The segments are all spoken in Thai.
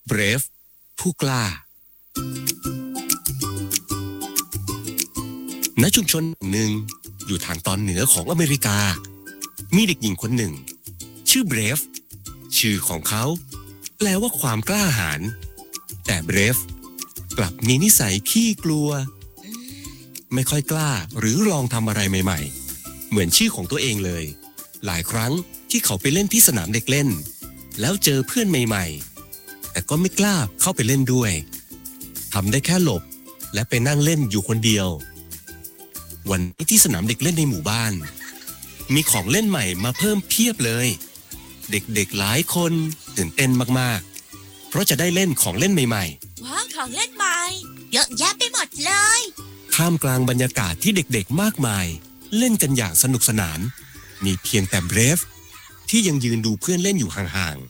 Brave ผู้กล้าณชุมชนหนึ่งอยู่ทางตอนเหนือของอเมริกามีเด็กหญิงคนหนึ่งชื่อ Brave ชื่อของเขาแปลว่าความกล้าหาญแต่ Brave กลับมีนิสัยขี้กลัวไม่ค่อยกล้าหรือลองทำอะไรใหม่ๆเหมือนชื่อของตัวเองเลยหลายครั้งที่เขาไปเล่นที่สนามเด็กเล่นแล้วเจอเพื่อนใหม่ๆแต่ก็ไม่กล้าเข้าไปเล่นด้วยทำได้แค่หลบและไปนั่งเล่นอยู่คนเดียววันนี้ที่สนามเด็กเล่นในหมู่บ้านมีของเล่นใหม่มาเพิ่มเพียบเลยเด็กๆหลายคนตื่นเต้นมากๆเพราะจะได้เล่นของเล่นใหม่ๆว้าวของเล่นใหม่เยอะแยะไปหมดเลยท่ามกลางบรรยากาศที่เด็กๆมากมายเล่นกันอย่างสนุกสนานมีเพียงแต่ Brave ที่ยังยืนดูเพื่อนเล่นอยู่ห่าง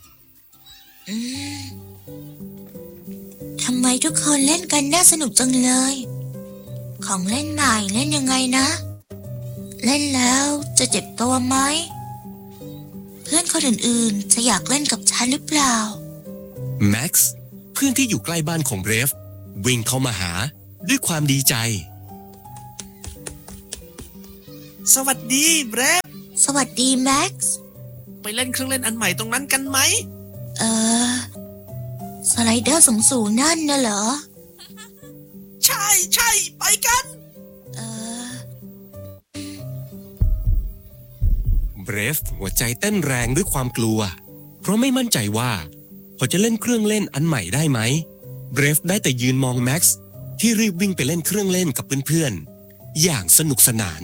ทำไมทุกคนเล่นกันน่าสนุกจังเลยของเล่นใหม่เล่นยังไงนะเล่นแล้วจะเจ็บตัวไหมเพื่อนคนอื่นๆจะอยากเล่นกับฉันหรือเปล่าแม็กซ์เพื่อนที่อยู่ใกล้บ้านของ Brave วิ่งเข้ามาหาด้วยความดีใจสวัสดีเบรฟสวัสดีแม็กซ์ไปเล่นเครื่องเล่นอันใหม่ตรงนั้นกันไหมสไลเดอร์สูงๆนั่นน่ะเหรอใช่ไปกัน Brave หัวใจเต้นแรงด้วยความกลัวเพราะไม่มั่นใจว่าเขาจะเล่นเครื่องเล่นอันใหม่ได้ไหม Brave ได้แต่ยืนมองแม็กซ์ที่รีบวิ่งไปเล่นเครื่องเล่นกับเพื่อนๆอย่างสนุกสนาน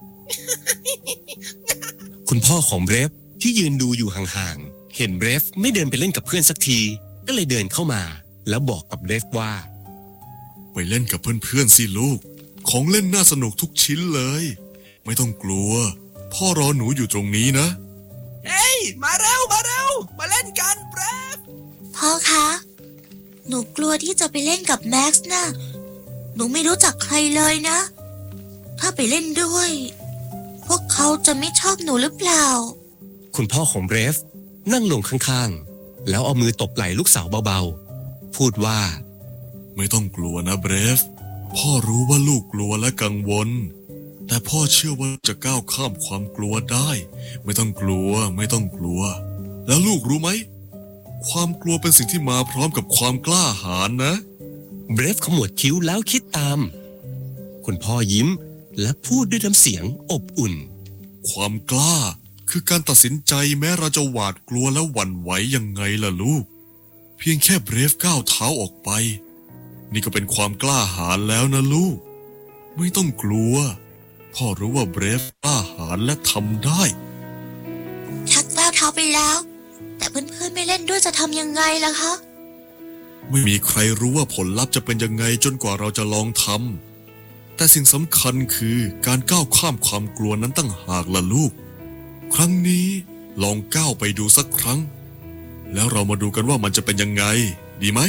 คุณพ่อของ Brave ที่ยืนดูอยู่ห่างๆเห็น Brave ไม่เดินไปเล่นกับเพื่อนสักทีก็เลยเดินเข้ามาแล้วบอกกับ Brave ว่าไปเล่นกับเพื่อนๆสิลูกของเล่นน่าสนุกทุกชิ้นเลยไม่ต้องกลัวพ่อรอหนูอยู่ตรงนี้นะเฮ้ยมาเร็วมาเล่นกันเบรฟพ่อคะหนูกลัวที่จะไปเล่นกับแม็กซ์นะหนูไม่รู้จักใครเลยนะถ้าไปเล่นด้วยพวกเขาจะไม่ชอบหนูหรือเปล่าคุณพ่อของ Brave นั่งลงข้างๆแล้วเอามือตบไหล่ลูกสาวเบาๆพูดว่าไม่ต้องกลัวนะเบรฟพ่อรู้ว่าลูกกลัวและกังวลแต่พ่อเชื่อว่าจะก้าวข้ามความกลัวได้ไม่ต้องกลัวแล้วลูกรู้ไหมความกลัวเป็นสิ่งที่มาพร้อมกับความกล้าหาญนะเบรฟขมวดคิ้วแล้วคิดตามคุณพ่อยิ้มและพูดด้วยน้ำเสียงอบอุ่นความกล้าคือการตัดสินใจแม้เราจะหวาดกลัวและหวั่นไหวยังไงล่ะลูกเพียงแค่เบรฟก้าวเท้าออกไปนี่ก็เป็นความกล้าหาญแล้วนะลูกไม่ต้องกลัวพ่อรู้ว่าเบรฟกล้าหาญและทำได้ชักก้าวเท้าไปแล้วแต่เพื่อนๆไม่เล่นด้วยจะทำยังไงล่ะคะไม่มีใครรู้ว่าผลลัพธ์จะเป็นยังไงจนกว่าเราจะลองทำแต่สิ่งสำคัญคือการก้าวข้ามความกลัวนั้นตั้งหากล่ะลูกครั้งนี้ลองก้าวไปดูสักครั้งแล้วเรามาดูกันว่ามันจะเป็นยังไงดีไหม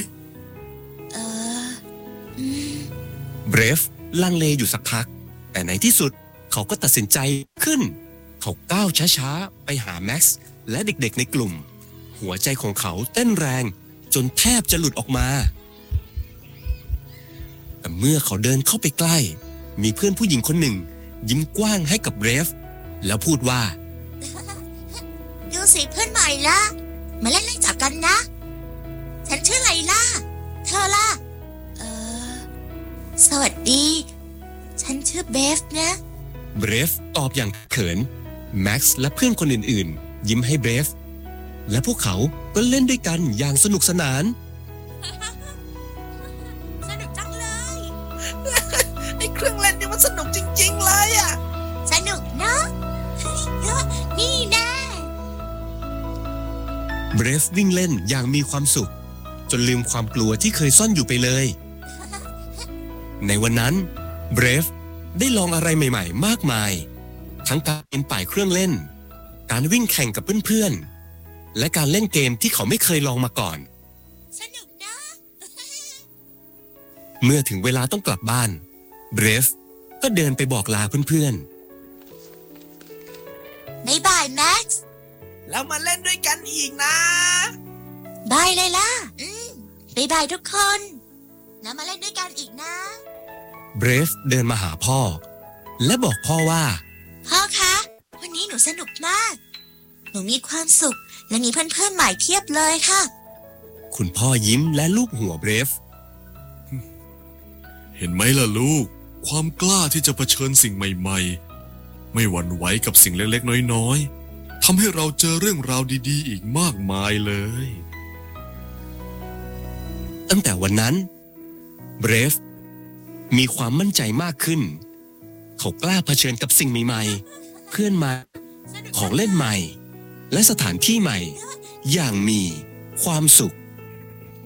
Brave ลังเลอยู่สักพักแต่ในที่สุดเขาก็ตัดสินใจขึ้นเขาก้าวช้าๆไปหาแม็กซ์และเด็กๆในกลุ่มหัวใจของเขาเต้นแรงจนแทบจะหลุดออกมาแต่เมื่อเขาเดินเข้าไปใกล้มีเพื่อนผู้หญิงคนหนึ่งยิ้มกว้างให้กับ Brave แล้วพูดว่าดูสิเพื่อนใหม่ละมาเล่นไล่จับกันนะฉันชื่อไลล่าเธอล่ะสวัสดีฉันชื่อเบฟนะ Brave ตอบอย่างเขินแม็กซ์และเพื่อนคนอื่นๆยิ้มให้ Brave และพวกเขาก็เล่นด้วยกันอย่างสนุกสนานสนุกจังเลยไอ้เครื่องเล่นนี่มันสนุกจริงๆเลยอ่ะสนุกเนาะนี่แน่ Brave วิ่งเล่นอย่างมีความสุขจนลืมความกลัวที่เคยซ่อนอยู่ไปเลยในวันนั้น Brave ได้ลองอะไรใหม่ๆมากมายทั้งการปีนป่ายเครื่องเล่นการวิ่งแข่งกับเพื่อนๆและการเล่นเกมที่เขาไม่เคยลองมาก่อนสนุกนะเมื่อถึงเวลาต้องกลับบ้าน Brave ก็เดินไปบอกลาเพื่อนๆบ๊ายบายแม็กซ์แล้วมาเล่นด้วยกันอีกนะบายเลยล่ะบ๊ายบายทุกคน แล้วมาเล่นด้วยกันอีกนะเบรฟเดินมาหาพ่อ และบอกพ่อว่าพ่อคะ วันนี้หนูสนุกมาก หนูมีความสุขและมีเพื่อนๆใหม่เพียบเลยค่ะคุณพ่อยิ้มและลูบหัวเบรฟเห็นไหมล่ะลูก ความกล้าที่จะเผชิญสิ่งใหม่ๆ ไม่หวั่นไหวกับสิ่งเล็กๆน้อยๆทำให้เราเจอเรื่องราวดีๆอีกมากมายเลยตั้งแต่วันนั้นเบรฟมีความมั่นใจมากขึ้น เขากล้าเผชิญกับสิ่งใหม่ๆ เพื่อนใหม่ของเล่นใหม่ และสถานที่ใหม่ อย่างมีความสุข